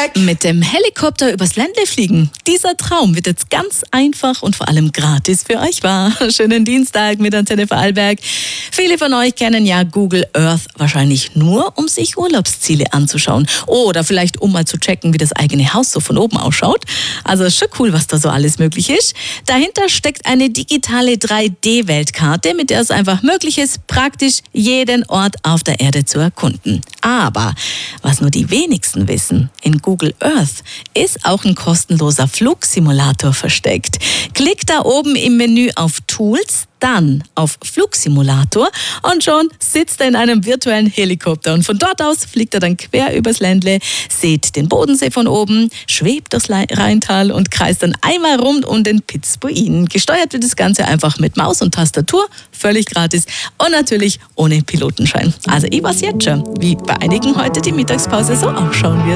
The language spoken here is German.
Mit dem Helikopter übers Ländle fliegen. Dieser Traum wird jetzt ganz einfach und vor allem gratis für euch wahr. Schönen Dienstag mit Antenne Vorarlberg. Viele von euch kennen ja Google Earth wahrscheinlich nur, um sich Urlaubsziele anzuschauen. Oder vielleicht, um mal zu checken, wie das eigene Haus so von oben ausschaut. Also schon cool, was da so alles möglich ist. Dahinter steckt eine digitale 3D-Weltkarte, mit der es einfach möglich ist, praktisch jeden Ort auf der Erde zu erkunden. Aber was nur die wenigsten wissen, in Google Earth ist auch ein kostenloser Flugsimulator versteckt. Klickt da oben im Menü auf Tools, dann auf Flugsimulator und schon sitzt er in einem virtuellen Helikopter. Und von dort aus fliegt er dann quer übers Ländle, sieht den Bodensee von oben, schwebt durchs Rheintal und kreist dann einmal rund um den Pitzbuin. Gesteuert wird das Ganze einfach mit Maus und Tastatur, völlig gratis und natürlich ohne Pilotenschein. Also ich weiß jetzt schon, wie bei einigen heute die Mittagspause so ausschauen wird.